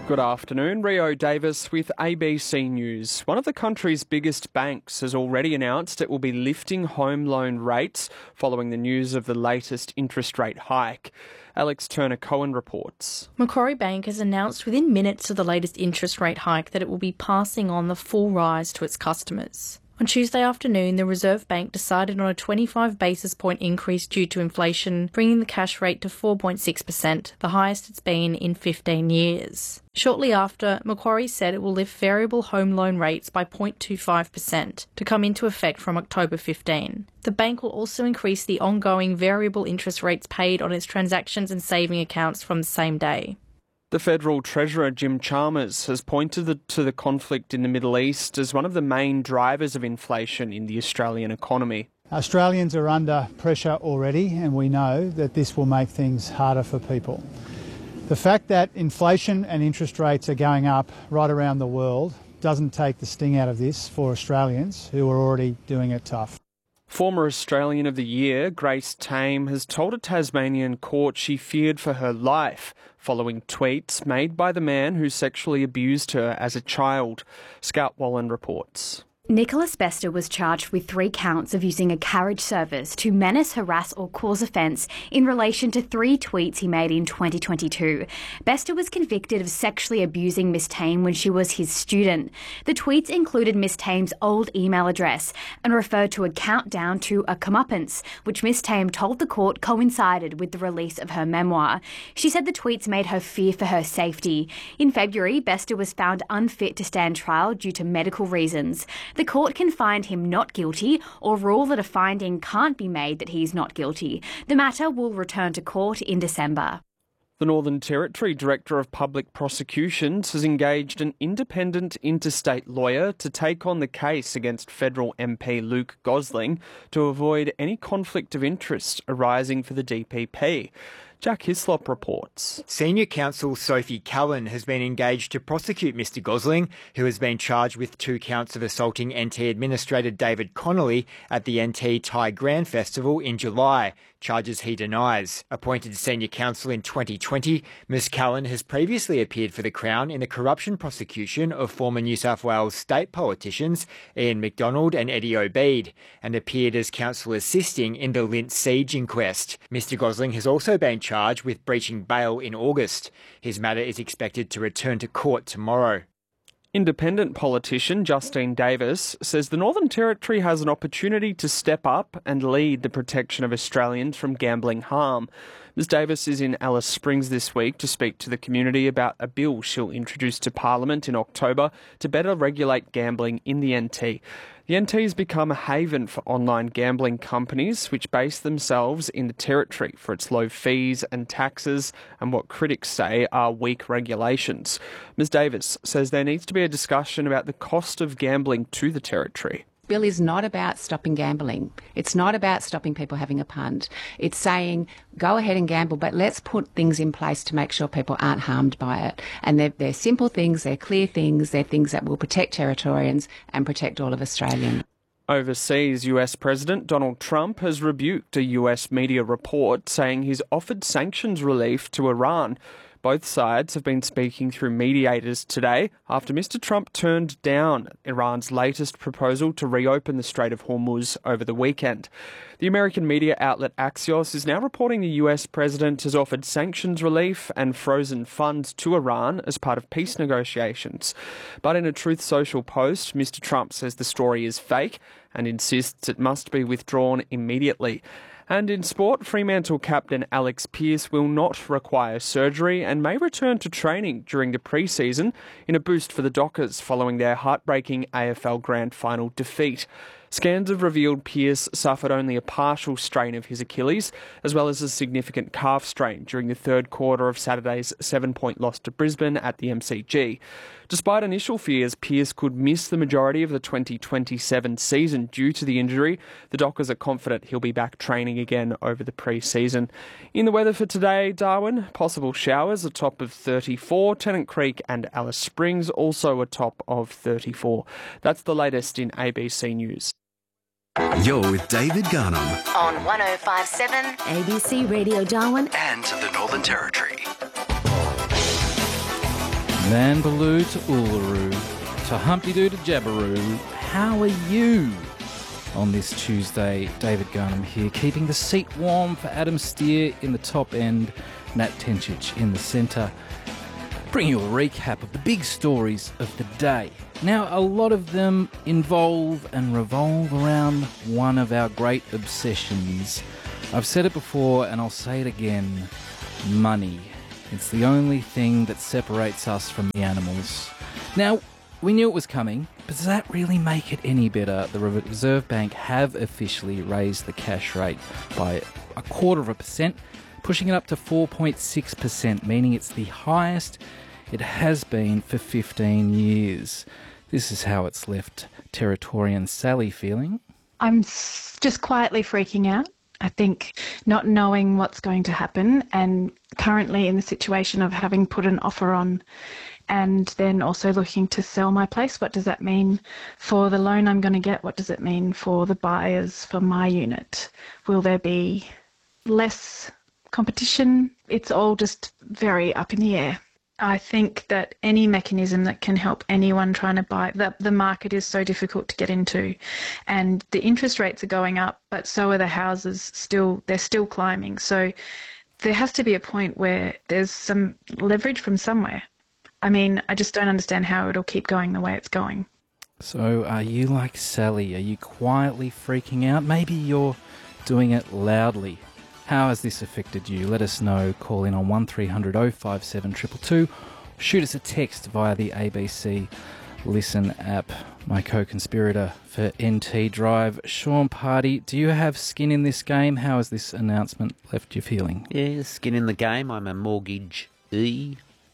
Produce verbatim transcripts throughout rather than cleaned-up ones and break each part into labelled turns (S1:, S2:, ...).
S1: Good afternoon, Rio Davis with A B C News. One of the country's biggest banks has already announced it will be lifting home loan rates following the news of the latest interest rate hike. Alex Turner-Cohen reports.
S2: Macquarie Bank has announced within minutes of the latest interest rate hike that it will be passing on the full rise to its customers. On Tuesday afternoon, the Reserve Bank decided on a twenty-five basis point increase due to inflation, bringing the cash rate to four point six percent, the highest it's been in fifteen years. Shortly after, Macquarie said it will lift variable home loan rates by zero point two five percent to come into effect from October fifteenth. The bank will also increase the ongoing variable interest rates paid on its transactions and saving accounts from the same day.
S1: The Federal Treasurer, Jim Chalmers, has pointed to the conflict in the Middle East as one of the main drivers of inflation in the Australian economy.
S3: Australians are under pressure already, and we know that this will make things harder for people. The fact that inflation and interest rates are going up right around the world doesn't take the sting out of this for Australians who are already doing it tough.
S1: Former Australian of the Year, Grace Tame, has told a Tasmanian court she feared for her life following tweets made by the man who sexually abused her as a child. Scout Wallen reports.
S4: Nicholas Bester was charged with three counts of using a carriage service to menace, harass or cause offence in relation to three tweets he made in twenty twenty-two. Bester was convicted of sexually abusing Miss Tame when she was his student. The tweets included Miss Tame's old email address and referred to a countdown to a comeuppance, which Miss Tame told the court coincided with the release of her memoir. She said the tweets made her fear for her safety. In February, Bester was found unfit to stand trial due to medical reasons. The court can find him not guilty or rule that a finding can't be made that he is not guilty. The matter will return to court in December.
S1: The Northern Territory Director of Public Prosecutions has engaged an independent interstate lawyer to take on the case against federal M P Luke Gosling to avoid any conflict of interest arising for the D P P. Jack Hislop reports.
S5: Senior counsel Sophie Cullen has been engaged to prosecute Mr Gosling, who has been charged with two counts of assaulting N T Administrator David Connolly at the N T Thai Grand Festival in July, charges he denies. Appointed senior counsel in twenty twenty, Miz Cullen has previously appeared for the Crown in the corruption prosecution of former New South Wales state politicians Ian McDonald and Eddie Obeid, and appeared as counsel assisting in the Lint siege inquest. Mr Gosling has also been charged with breaching bail in August. His matter is expected to return to court tomorrow.
S1: Independent politician Justine Davis says the Northern Territory has an opportunity to step up and lead the protection of Australians from gambling harm. Miz Davis is in Alice Springs this week to speak to the community about a bill she'll introduce to Parliament in October to better regulate gambling in the N T. The N T has become a haven for online gambling companies which base themselves in the Territory for its low fees and taxes and what critics say are weak regulations. Miz Davis says there needs to be a discussion about the cost of gambling to the Territory.
S6: Bill is not about stopping gambling. It's not about stopping people having a punt. It's saying, go ahead and gamble, but let's put things in place to make sure people aren't harmed by it. And they're, they're simple things, they're clear things, they're things that will protect Territorians and protect all of Australians.
S1: Overseas, U S President Donald Trump has rebuked a U S media report saying he's offered sanctions relief to Iran. Both sides have been speaking through mediators today after Mister Trump turned down Iran's latest proposal to reopen the Strait of Hormuz over the weekend. The American media outlet Axios is now reporting the U S president has offered sanctions relief and frozen funds to Iran as part of peace negotiations. But in a Truth Social post, Mister Trump says the story is fake and insists it must be withdrawn immediately. And in sport, Fremantle captain Alex Pearce will not require surgery and may return to training during the pre-season in a boost for the Dockers following their heartbreaking A F L Grand Final defeat. Scans have revealed Pearce suffered only a partial strain of his Achilles, as well as a significant calf strain during the third quarter of Saturday's seven-point loss to Brisbane at the M C G. Despite initial fears Pearce could miss the majority of the twenty twenty-seven season due to the injury, the Dockers are confident he'll be back training again over the pre-season. In the weather for today, Darwin, possible showers, a top of thirty-four, Tennant Creek and Alice Springs also a top of thirty-four. That's the latest in A B C News.
S7: You're with David Garnham
S8: on one oh five point seven
S9: A B C Radio Darwin
S7: and the Northern Territory.
S9: Nanbaloo to Uluru, to Humpty-Doo to Jabberoo. How are you on this Tuesday? David Garnham here, keeping the seat warm for Adam Steer in the top end, Nat Tencic in the centre. Bring you a recap of the big stories of the day. Now, a lot of them involve and revolve around one of our great obsessions. I've said it before and I'll say it again, money. It's the only thing that separates us from the animals. Now, we knew it was coming, but does that really make it any better? The Reserve Bank have officially raised the cash rate by a quarter of a percent, pushing it up to four point six percent, meaning it's the highest it has been for fifteen years. This is how it's left Territorian Sally feeling.
S10: I'm just quietly freaking out. I think not knowing what's going to happen, and currently in the situation of having put an offer on and then also looking to sell my place. What does that mean for the loan I'm going to get? What does it mean for the buyers for my unit? Will there be less competition? It's all just very up in the air. I think that any mechanism that can help anyone trying to buy, the, the market is so difficult to get into, and the interest rates are going up, but so are the houses still, they're still climbing. So there has to be a point where there's some leverage from somewhere. I mean, I just don't understand how it'll keep going the way it's going.
S9: So are you like Sally? Are you quietly freaking out? Maybe you're doing it loudly. How has this affected you? Let us know. Call in on one three hundred oh five seven two two two. Shoot us a text via the A B C Listen app. My co-conspirator for N T Drive, Sean Party. Do you have skin in this game? How has this announcement left you feeling?
S11: Yeah, skin in the game. I'm a mortgagee.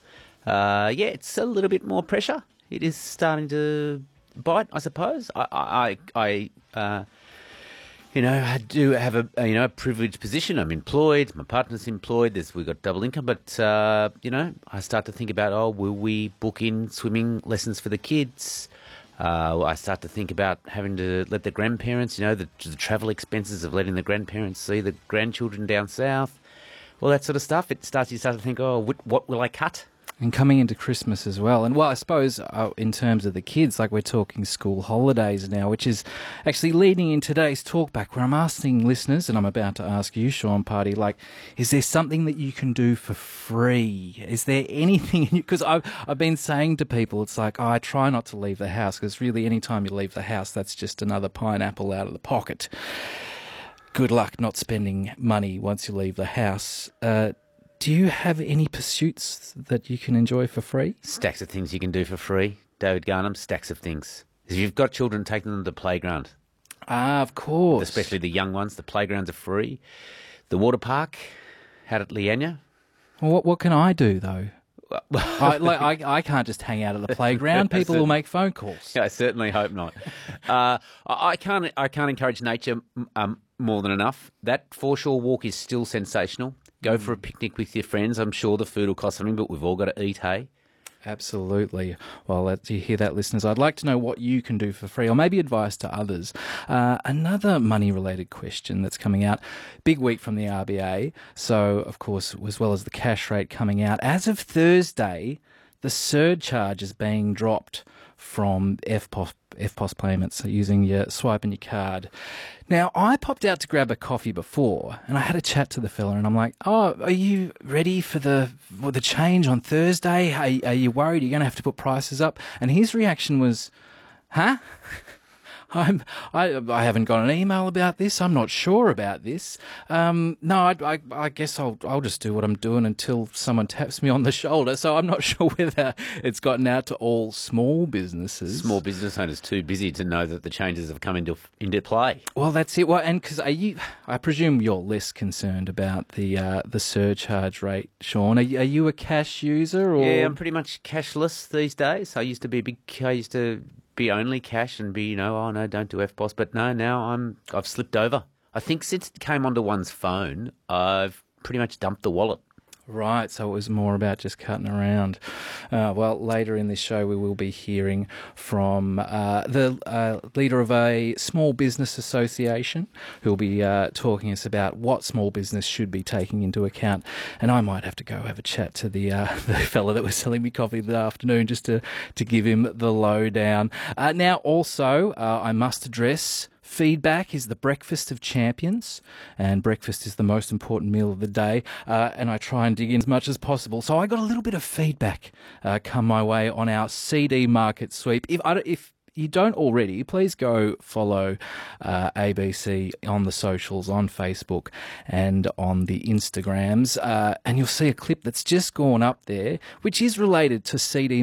S11: Uh, yeah, it's a little bit more pressure. It is starting to bite, I suppose. I, I, I, uh, you know, I do have a, a you know a privileged position. I'm employed. My partner's employed. There's we've got double income, but uh, you know, I start to think about, oh, will we book in swimming lessons for the kids? Uh, I start to think about having to let the grandparents, you know, the, the travel expenses of letting the grandparents see the grandchildren down south, all that sort of stuff. It starts. You start to think, oh, what, what will I cut?
S9: And coming into Christmas as well. And, well, I suppose uh, in terms of the kids, like we're talking school holidays now, which is actually leading in today's talkback where I'm asking listeners, and I'm about to ask you, Sean Party, like, is there something that you can do for free? Is there anything? Because I've, I've been saying to people, it's like, oh, I try not to leave the house, because really any time you leave the house, that's just another pineapple out of the pocket. Good luck not spending money once you leave the house. Uh Do you have any pursuits that you can enjoy for free?
S11: Stacks of things you can do for free. David Garnham, stacks of things. If you've got children, take them to the playground.
S9: Ah, of course.
S11: Especially the young ones. The playgrounds are free. The water park, out at Leanya.
S9: Well, what, what can I do, though? I, like, I, I can't just hang out at the playground. People will make phone calls.
S11: I certainly hope not. uh, I, I can't I can't encourage nature um, more than enough. That foreshore walk is still sensational. Go for a picnic with your friends. I'm sure the food will cost something, but we've all got to eat, hey?
S9: Absolutely. Well, let you hear that, listeners. I'd like to know what you can do for free, or maybe advice to others. Uh, another money-related question that's coming out. Big week from the R B A. So, of course, as well as the cash rate coming out. As of Thursday, the surcharge is being dropped from F P O S, F P O S payments using your swipe and your card. Now, I popped out to grab a coffee before, and I had a chat to the fella, and I'm like, oh, are you ready for the for the change on Thursday? Are, are you worried you're going to have to put prices up? And his reaction was, huh? I'm, I, I haven't got an email about this. I'm not sure about this. Um, no, I, I, I guess I'll, I'll just do what I'm doing until someone taps me on the shoulder. So I'm not sure whether it's gotten out to all small businesses.
S11: Small business owners too busy to know that the changes have come into into play.
S9: Well, that's it. Well, and because are you? I presume you're less concerned about the uh, the surcharge rate, Sean. Are you, are you a cash user? Or?
S11: Yeah, I'm pretty much cashless these days. I used to be a big. I used to. be only cash and be, you know, oh no, don't do F P O S. But no, now I'm I've slipped over. I think since it came onto one's phone, I've pretty much dumped the wallet.
S9: Right, so it was more about just cutting around. Uh, well, later in this show we will be hearing from uh, the uh, leader of a small business association who will be uh, talking us about what small business should be taking into account. And I might have to go have a chat to the uh, the fella that was selling me coffee this afternoon just to, to give him the lowdown. Uh, now, also, uh, I must address... feedback is the breakfast of champions, and breakfast is the most important meal of the day, uh, and I try and dig in as much as possible. So I got a little bit of feedback uh, come my way on our C D market sweep. If I, if you don't already, please go follow uh, A B C on the socials, on Facebook and on the Instagrams, uh, and you'll see a clip that's just gone up there, which is related to C D